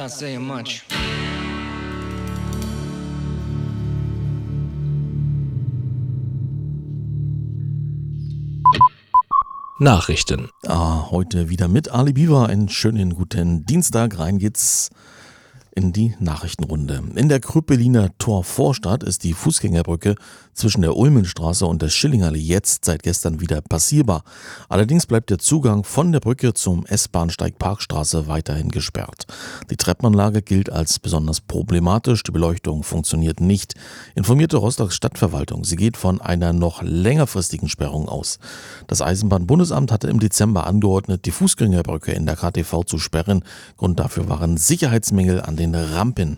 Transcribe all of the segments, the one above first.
not saying much. Nachrichten. Heute wieder mit Ali Biwa. Einen schönen guten Dienstag. Rein geht's in die Nachrichtenrunde. In der Krüppeliner Torvorstadt ist die Fußgängerbrücke zwischen der Ulmenstraße und der Schillingallee jetzt seit gestern wieder passierbar. Allerdings bleibt der Zugang von der Brücke zum S-Bahnsteig Parkstraße weiterhin gesperrt. Die Treppenanlage gilt als besonders problematisch. Die Beleuchtung funktioniert nicht, informierte Rostocks Stadtverwaltung. Sie geht von einer noch längerfristigen Sperrung aus. Das Eisenbahnbundesamt hatte im Dezember angeordnet, die Fußgängerbrücke in der KTV zu sperren. Grund dafür waren Sicherheitsmängel an den Rampen.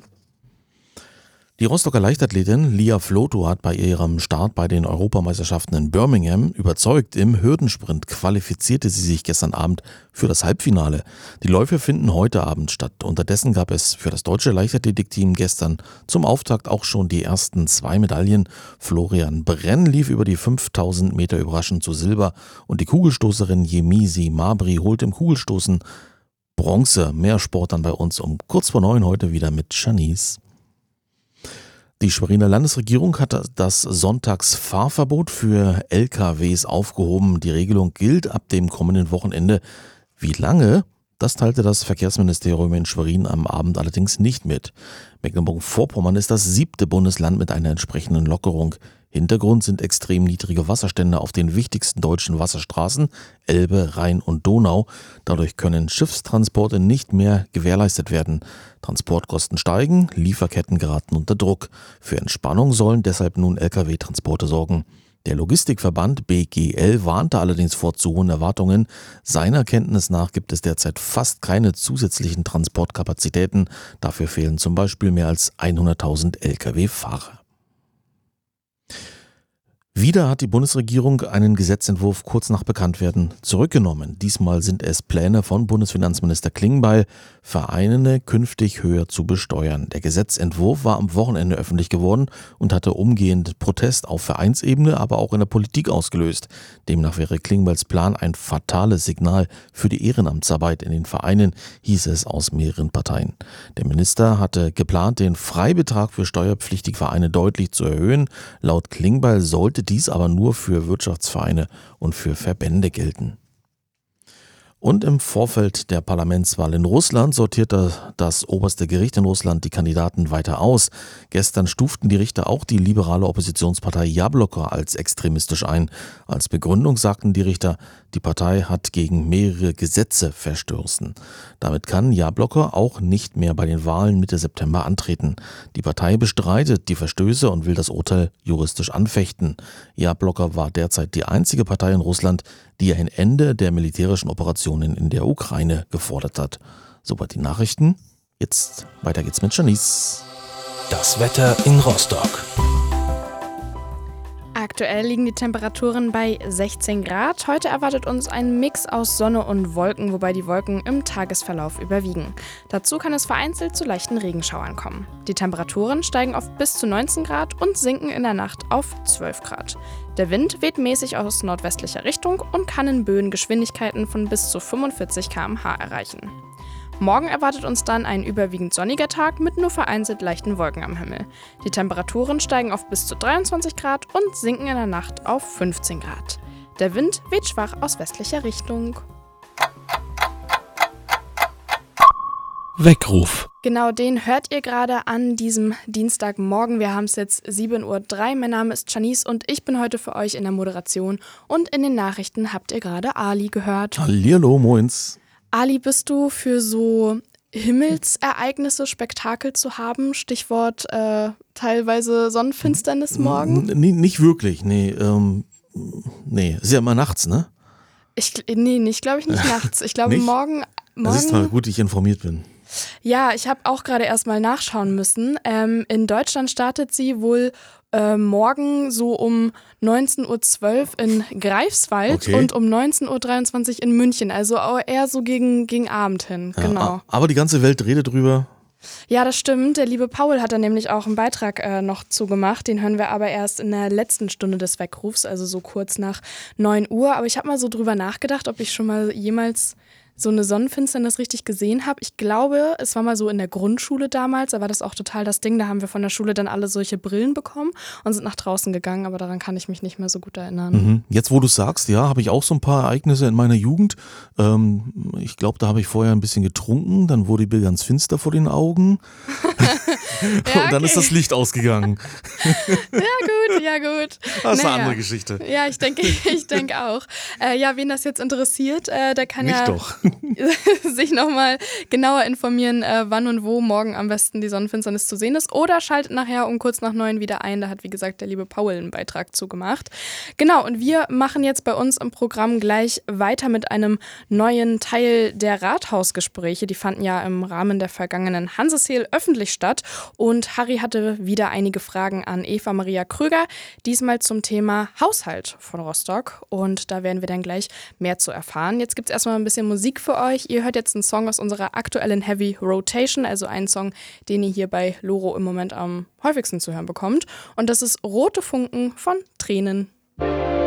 Die Rostocker Leichtathletin Lia Floto hat bei ihrem Start bei den Europameisterschaften in Birmingham überzeugt. Im Hürdensprint qualifizierte sie sich gestern Abend für das Halbfinale. Die Läufe finden heute Abend statt. Unterdessen gab es für das deutsche Leichtathletikteam gestern zum Auftakt auch schon die ersten 2 Medaillen. Florian Brenn lief über die 5000 Meter überraschend zu Silber und die Kugelstoßerin Yemisi Mabry holt im Kugelstoßen Bronze. Mehr Sport dann bei uns um kurz vor 9 heute wieder mit Janice. Die Schweriner Landesregierung hat das Sonntagsfahrverbot für LKWs aufgehoben. Die Regelung gilt ab dem kommenden Wochenende. Wie lange? Das teilte das Verkehrsministerium in Schwerin am Abend allerdings nicht mit. Mecklenburg-Vorpommern ist das 7. Bundesland mit einer entsprechenden Lockerung. Hintergrund sind extrem niedrige Wasserstände auf den wichtigsten deutschen Wasserstraßen Elbe, Rhein und Donau. Dadurch können Schiffstransporte nicht mehr gewährleistet werden. Transportkosten steigen, Lieferketten geraten unter Druck. Für Entspannung sollen deshalb nun Lkw-Transporte sorgen. Der Logistikverband BGL warnte allerdings vor zu hohen Erwartungen. Seiner Kenntnis nach gibt es derzeit fast keine zusätzlichen Transportkapazitäten. Dafür fehlen zum Beispiel mehr als 100.000 Lkw-Fahrer. Wieder hat die Bundesregierung einen Gesetzentwurf kurz nach Bekanntwerden zurückgenommen. Diesmal sind es Pläne von Bundesfinanzminister Klingbeil, Vereine künftig höher zu besteuern. Der Gesetzentwurf war am Wochenende öffentlich geworden und hatte umgehend Protest auf Vereinsebene, aber auch in der Politik ausgelöst. Demnach wäre Klingbeils Plan ein fatales Signal für die Ehrenamtsarbeit in den Vereinen, hieß es aus mehreren Parteien. Der Minister hatte geplant, den Freibetrag für steuerpflichtige Vereine deutlich zu erhöhen. Laut Klingbeil sollte dies aber nur für Wirtschaftsvereine und für Verbände gelten. Und im Vorfeld der Parlamentswahl in Russland sortierte das oberste Gericht in Russland die Kandidaten weiter aus. Gestern stuften die Richter auch die liberale Oppositionspartei Jabloko als extremistisch ein. Als Begründung sagten die Richter, die Partei hat gegen mehrere Gesetze verstoßen. Damit kann Jabloko auch nicht mehr bei den Wahlen Mitte September antreten. Die Partei bestreitet die Verstöße und will das Urteil juristisch anfechten. Jabloko war derzeit die einzige Partei in Russland, die ein Ende der militärischen Operationen in der Ukraine gefordert hat. Soweit die Nachrichten. Jetzt weiter geht's mit Janice. Das Wetter in Rostock. Aktuell liegen die Temperaturen bei 16 Grad. Heute erwartet uns ein Mix aus Sonne und Wolken, wobei die Wolken im Tagesverlauf überwiegen. Dazu kann es vereinzelt zu leichten Regenschauern kommen. Die Temperaturen steigen auf bis zu 19 Grad und sinken in der Nacht auf 12 Grad. Der Wind weht mäßig aus nordwestlicher Richtung und kann in Böen Geschwindigkeiten von bis zu 45 km/h erreichen. Morgen erwartet uns dann ein überwiegend sonniger Tag mit nur vereinzelt leichten Wolken am Himmel. Die Temperaturen steigen auf bis zu 23 Grad und sinken in der Nacht auf 15 Grad. Der Wind weht schwach aus westlicher Richtung. Weckruf. Genau, den hört ihr gerade an diesem Dienstagmorgen. Wir haben es jetzt 7:03 Uhr. Mein Name ist Janice und ich bin heute für euch in der Moderation. Und in den Nachrichten habt ihr gerade Ali gehört. Hallihallo, moins. Ali, bist du für so Himmelsereignisse, Spektakel zu haben? Stichwort teilweise Sonnenfinsternis morgen? Nicht wirklich, nee. Ist ja immer nachts, ne? Nee, glaube ich nicht nachts. Ich glaube morgen. Das ist mal gut, dass ich informiert bin. Ja, ich habe auch gerade erst mal nachschauen müssen. In Deutschland startet sie wohl morgen so um 19:12 Uhr in Greifswald und um 19:23 Uhr in München. Also eher so gegen Abend hin, Ja, genau. Aber die ganze Welt redet drüber. Ja, das stimmt. Der liebe Paul hat da nämlich auch einen Beitrag noch zugemacht. Den hören wir aber erst in der letzten Stunde des Weckrufs, also so kurz nach 9 Uhr. Aber ich habe mal so drüber nachgedacht, ob ich schon mal jemals so eine Sonnenfinsternis richtig gesehen habe. Ich glaube, es war mal so in der Grundschule damals, da war das auch total das Ding, da haben wir von der Schule dann alle solche Brillen bekommen und sind nach draußen gegangen, aber daran kann ich mich nicht mehr so gut erinnern. Jetzt, wo du sagst, ja, habe ich auch so ein paar Ereignisse in meiner Jugend. Ich glaube, da habe ich vorher ein bisschen getrunken, dann wurde mir ganz finster vor den Augen und dann ist das Licht ausgegangen. Ja gut. Das ist eine andere Geschichte. Ja, ich denke auch. Wen das jetzt interessiert, der kann Nicht ja doch. sich nochmal genauer informieren, wann und wo morgen am besten die Sonnenfinsternis zu sehen ist. Oder schaltet nachher um kurz nach 9 wieder ein. Da hat, wie gesagt, der liebe Paul einen Beitrag zugemacht. Genau, und wir machen jetzt bei uns im Programm gleich weiter mit einem neuen Teil der Rathausgespräche. Die fanden ja im Rahmen der vergangenen Hanseseel öffentlich statt. Und Harry hatte wieder einige Fragen an Eva Maria Kröger, diesmal zum Thema Haushalt von Rostock. Und da werden wir dann gleich mehr zu erfahren. Jetzt gibt es erstmal ein bisschen Musik für euch. Ihr hört jetzt einen Song aus unserer aktuellen Heavy Rotation, also einen Song, den ihr hier bei Loro im Moment am häufigsten zu hören bekommt. Und das ist Rote Funken von Tränen.